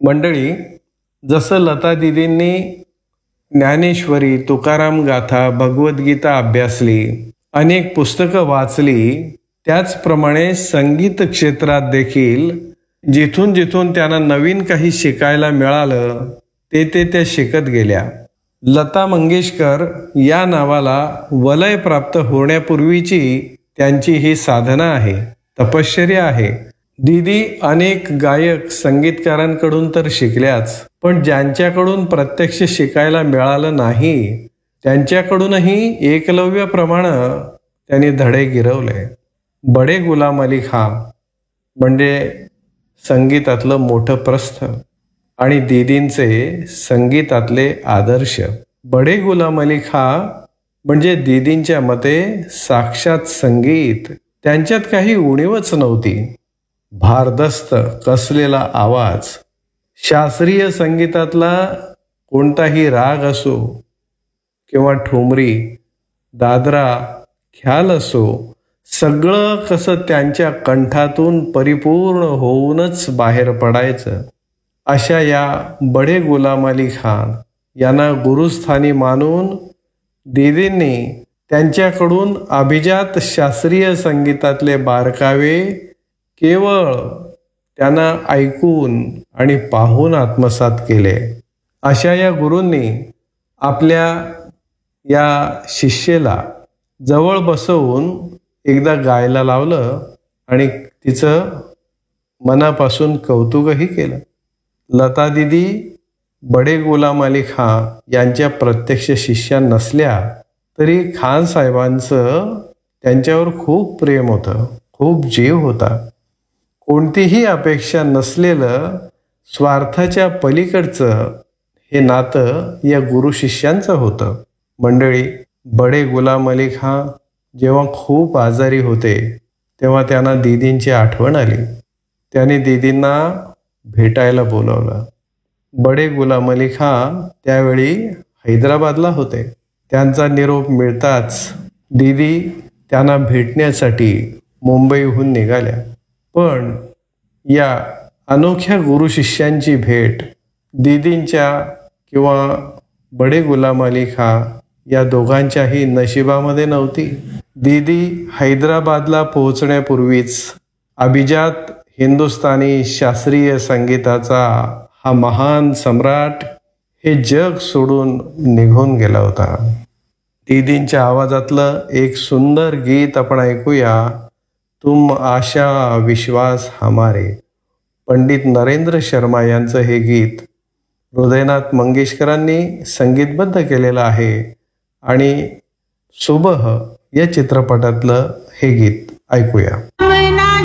मंडळी, जसं लता दीदींनी ज्ञानेश्वरी, तुकाराम गाथा, भगवद्गीता अभ्यासली, अनेक पुस्तकं वाचली, त्याचप्रमाणे संगीत क्षेत्रात देखील जिथून जिथून त्यांना नवीन काही शिकायला मिळालं ते त्या शिकत गेल्या. लता मंगेशकर या नावाला वलय प्राप्त होण्यापूर्वीची त्यांची ही साधना आहे, तपश्चर्या आहे. दीदी अनेक गायक संगीतकारांकडून तर शिकल्याच, पण ज्यांच्याकडून प्रत्यक्ष शिकायला मिळालं नाही त्यांच्याकडूनही एकलव्याप्रमाणे त्यांनी धडे गिरवले. बडे गुलाम अली खां म्हणजे संगीतातलं मोठं प्रस्थ आणि दीदींचे संगीतातले आदर्श. बडे गुलाम अली खां म्हणजे दीदींच्या मते साक्षात संगीत. त्यांच्यात काही उणीवच नव्हती. भारदस्त कसलेला आवाज, शास्त्रीय संगीतातला कोणताही राग असो किंवा ठुमरी, दादरा, ख्याल असो, सगळं कसं त्यांच्या कंठातून परिपूर्ण होऊनच बाहेर पडायचं. अशा या बडे गुलाम अली खान यांना गुरुस्थानी मानून दीदींनी त्यांच्याकडून अभिजात शास्त्रीय संगीतातले बारकावे केवळ त्यांना ऐकून आणि पाहून आत्मसात केले. अशा या गुरूंनी आपल्या या शिष्येला जवळ बसवून एकदा गायला लावलं आणि तिचं मनापासून कौतुकही केलं. लता दीदी बडे गुलाम अली खां यांच्या प्रत्यक्ष शिष्या नसल्या तरी खान साहेबांचं त्यांच्यावर खूप प्रेम होतं, खूप जीव होता. कोणतीही अपेक्षा नसलेलं, स्वार्थाच्या पलीकडचं हे नातं या गुरु शिष्यांचं होतं. मंडळी, बडे गुलाम अली खां जेव्हा खूप आजारी होते तेव्हा त्यांना दीदींची आठवण आली. त्याने दीदींना भेटायला बोलावलं. बडे गुलाम अली खां त्यावेळी हैदराबादला होते. त्यांचा निरोप मिळताच दीदी त्यांना भेटण्यासाठी मुंबईहून निघाल्या. पण या अनोख्या गुरु शिष्यांची भेट दीदींच्या किंवा बडे गुलाम अली खां या दोघांच्याही नशिबामध्ये नव्हती. दीदी हैदराबादला पोहोचण्यापूर्वीच अभिजात हिंदुस्थानी शास्त्रीय संगीताचा हा महान सम्राट हे जग सोडून निघून गेला होता. दीदींच्या आवाजातलं एक सुंदर गीत आपण ऐकूया. तुम आशा विश्वास हमारे. पंडित नरेंद्र शर्मा यांचं हे गीत हृदयनाथ मंगेशकरांनी संगीतबद्ध केलेलं आहे आणि सुबह या चित्रपटातलं हे गीत ऐकूया.